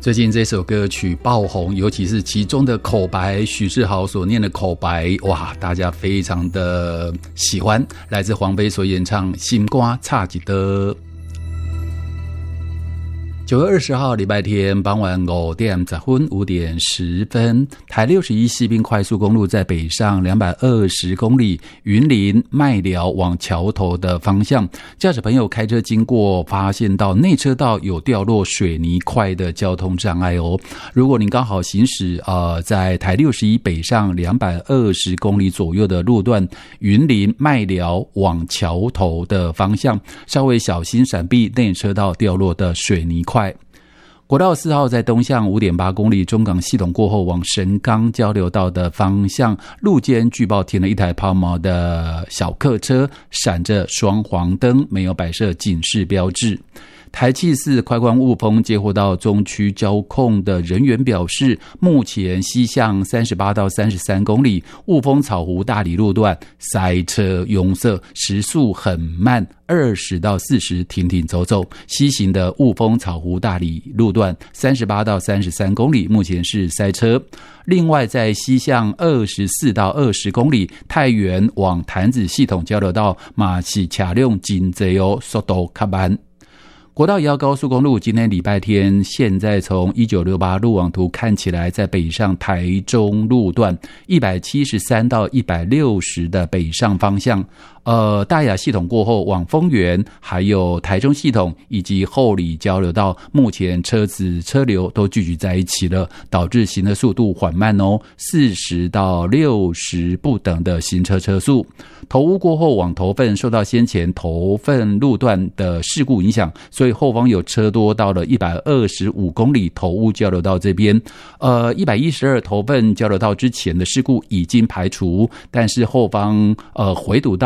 最近这首歌曲爆红，尤其是其中的口白，许志豪所念的口白，哇，大家非常的喜欢。来自黄飞所演唱《心肝差一刀》。9月20号礼拜天傍晚5点10分5点10分，台61西滨快速公路在北上220公里，云林麦寮往桥头的方向，驾驶朋友开车经过，发现到内车道有掉落水泥块的交通障碍哦。如果您刚好行驶在台61北上220公里左右的路段，云林麦寮往桥头的方向，稍微小心闪避内车道掉落的水泥块。国道4号在东向 5.8 公里中港系统过后往神冈交流道的方向，路肩据报停了一台抛锚的小客车，闪着双黄灯，没有摆设警示标志。台七4快关雾峰接获到中区交控的人员表示，目前西向38到33公里雾峰草湖大里路段塞车拥塞，时速很慢，20到40停停走走。西行的雾峰草湖大里路段38到33公里目前是塞车。另外在西向24到20公里太原往潭子系统交流道嘛是车辆真多哦，速度较慢。国道1号高速公路今天礼拜天，现在从1968路网图看起来，在北上台中路段173到160的北上方向，大雅系统过后往丰原，还有台中系统以及后里交流道，目前车子车流都聚集在一起了，导致行的速度缓慢哦，40到60不等的行车车速。头屋过后往头份，受到先前头份路段的事故影响，所以后方有车多到了125公里头屋交流道这边。112头份交流道之前的事故已经排除，但是后方回堵到